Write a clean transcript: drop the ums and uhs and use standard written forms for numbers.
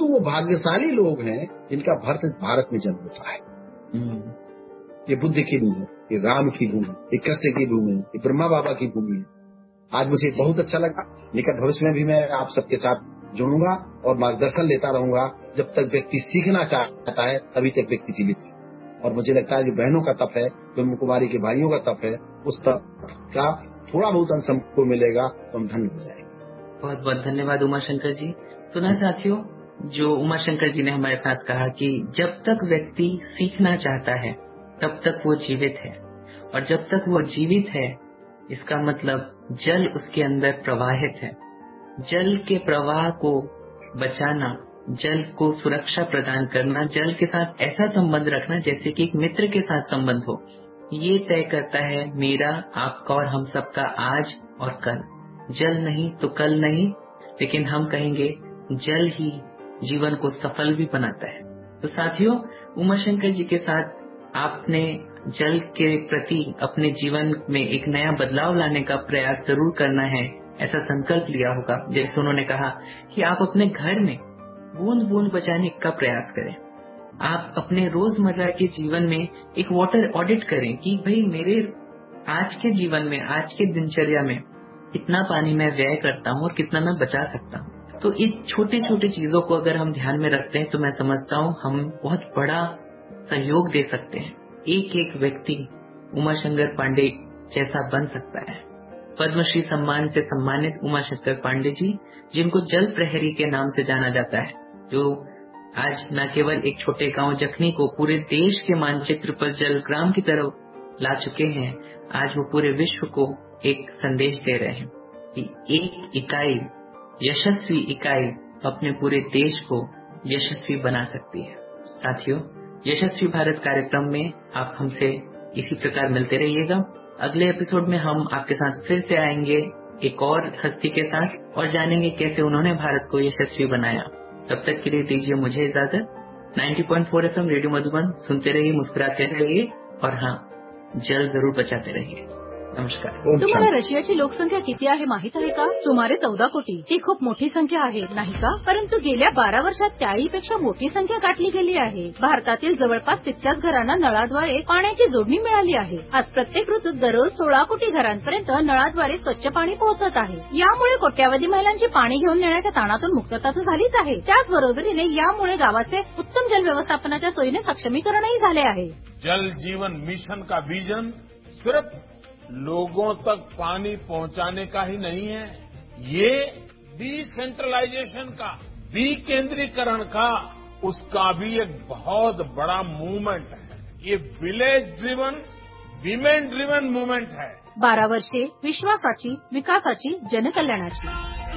तो वो भाग्यशाली लोग हैं जिनका भारत में जन्म होता है। ये बुद्ध की भूमि है, ये राम की भूमि है, ये कृष्ण की भूमि है, ये ब्रह्मा बाबा की भूमि है। आज मुझे बहुत अच्छा लगा। निकट भविष्य में भी मैं आप सबके साथ जुड़ूंगा और मार्गदर्शन लेता रहूंगा। जब तक व्यक्ति सीखना चाहता है तभी तक व्यक्ति जीवित है। और मुझे लगता है जो बहनों का तप है, ब्रह्म कुमारी के भाइयों का तप है, उस तप का थोड़ा बहुत अंश हमको मिलेगा तो हम धन्य हो जाएंगे। बहुत बहुत धन्यवाद उमाशंकर जी। सुना साथियों, जो उमाशंकर जी ने हमारे साथ कहा कि जब तक व्यक्ति सीखना चाहता है तब तक वो जीवित है, और जब तक वो जीवित है इसका मतलब जल उसके अंदर प्रवाहित है। जल के प्रवाह को बचाना, जल को सुरक्षा प्रदान करना, जल के साथ ऐसा संबंध रखना जैसे कि एक मित्र के साथ संबंध हो, ये तय करता है मेरा, आपका और हम सबका आज और कल। जल नहीं तो कल नहीं, लेकिन हम कहेंगे जल ही जीवन को सफल भी बनाता है। तो साथियों, उमाशंकर जी के साथ आपने जल के प्रति अपने जीवन में एक नया बदलाव लाने का प्रयास जरूर करना है, ऐसा संकल्प लिया होगा। जैसे उन्होंने कहा कि आप अपने घर में बूंद बूंद बचाने का प्रयास करें। आप अपने रोजमर्रा के जीवन में एक वाटर ऑडिट करें कि भाई मेरे आज के जीवन में, आज के दिनचर्या में कितना पानी मैं व्यय करता हूँ और कितना मैं बचा सकता हूँ। तो इस छोटी छोटी चीजों को अगर हम ध्यान में रखते हैं तो मैं समझता हूँ हम बहुत बड़ा सहयोग दे सकते हैं। एक एक व्यक्ति उमाशंकर पांडे जैसा बन सकता है। पद्मश्री सम्मान से सम्मानित उमाशंकर पांडे जी, जिनको जल प्रहरी के नाम से जाना जाता है, जो आज न केवल एक छोटे गांव जखनी को पूरे देश के मानचित्र पर जलग्राम की तरफ ला चुके हैं, आज वो पूरे विश्व को एक संदेश दे रहे हैं कि एक इकाई, यशस्वी इकाई अपने पूरे देश को यशस्वी बना सकती है। साथियों, यशस्वी भारत कार्यक्रम में आप हमसे इसी प्रकार मिलते रहिएगा। अगले एपिसोड में हम आपके साथ फिर से आएंगे एक और हस्ती के साथ और जानेंगे कैसे उन्होंने भारत को यशस्वी बनाया। तब तक के लिए दीजिए मुझे इजाजत। 90.4 FM रेडियो मधुबन सुनते रहिए, मुस्कुराते रहिए और हाँ, जल जरूर बचाते रहिए। नमस्कार। तुम्हाला रशियाची लोकसंख्या किती आहे माहित आहे का? सुमारे 14 कोटी। ही खूप मोठी संख्या आहे, नाही का? परंतु गेल्या 12 वर्षात त्याहीपेक्षा मोठी संख्या गाठली गेली आहे। भारतातील जवळपास तितक्याच घरांना नळाद्वारे पाण्याची जोडणी मिळाली आहे। आज प्रत्येक ऋतूत दररोज 16 कोटी घरांपर्यंत नळाद्वारे स्वच्छ पाणी पोहोचत आहे। यामुळे कोट्यावधी महिलांची पाणी घेऊन नेण्याच्या ताणातून मुक्तता तर झालीच आहे, त्याचबरोबरीने यामुळे गावाचे उत्तम जल व्यवस्थापनाच्या सोयीने सक्षमीकरणही झाले आहे। जल जीवन मिशन का विजन सिर्फ लोगों तक पानी पहुंचाने का ही नहीं है, ये डिसेंट्रलाइजेशन का, विकेंद्रीकरण का, उसका भी एक बहुत बड़ा मूवमेंट है। ये village driven, women driven movement है। 12 वर्षे विश्वासाची, विकासाची, जनकल्याणाची।